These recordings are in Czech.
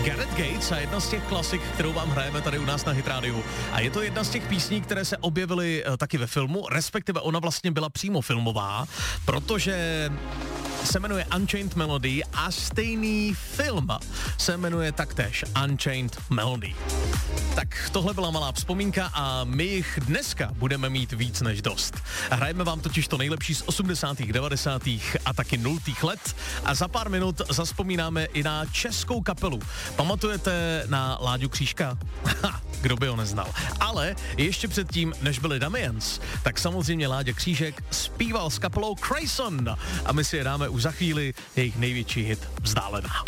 Gareth Gates a jedna z těch klasik, kterou vám hrajeme tady u nás na Hit Radio. A je to jedna z těch písní, které se objevily taky ve filmu, respektive ona vlastně byla přímo filmová, protože se jmenuje Unchained Melody a stejný film se jmenuje taktéž Unchained Melody. Tak tohle byla malá vzpomínka a my jich dneska budeme mít víc než dost. Hrajeme vám totiž to nejlepší z 80., 90. a taky 0. let a za pár minut zazpomínáme i na českou kapelu. Pamatujete na Láďu Křížka? Kdo by ho neznal. Ale ještě předtím, než byli Damians, tak samozřejmě Láďa Křížek zpíval s kapelou Crayson a my si je dáme už za chvíli, jejich největší hit Vzdálená.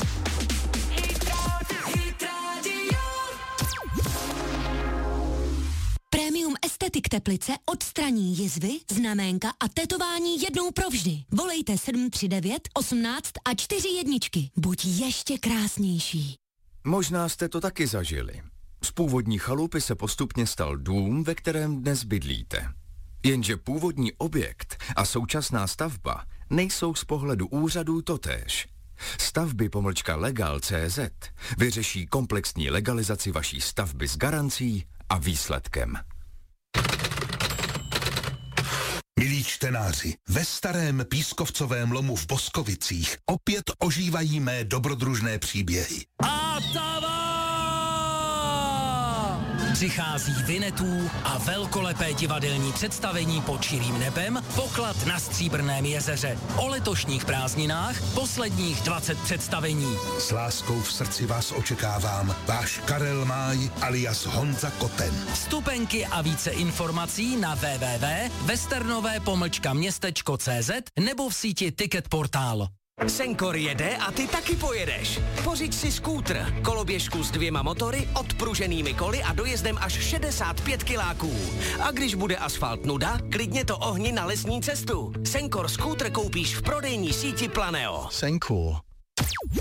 Premium Estetik Teplice odstraní jizvy, znaménka a tetování jednou provždy. Volejte 739 18 a 4 jedničky. Buď ještě krásnější. Možná jste to taky zažili. Z původní chalupy se postupně stal dům, ve kterém dnes bydlíte. Jenže původní objekt a současná stavba nejsou z pohledu úřadů totéž. Stavby-legal.cz vyřeší komplexní legalizaci vaší stavby s garancí a výsledkem. Milí čtenáři, ve starém pískovcovém lomu v Boskovicích opět ožívají mé dobrodružné příběhy. Přichází Vinetů a velkolepé divadelní představení Pod širým nebem, Poklad na Stříbrném jezeře. O letošních prázdninách posledních 20 představení. S láskou v srdci vás očekávám, váš Karel Máj alias Honza Koten. Vstupenky a více informací na www.westernové-městečko.cz nebo v síti Ticket Portál. Senkor jede a ty taky pojedeš. Pořiď si skútr, koloběžku s 2 motory, odpruženými koly a dojezdem až 65 kiláků. A když bude asfalt nuda, klidně to ohni na lesní cestu. Senkor skútr koupíš v prodejní síti Planeo. Senkor.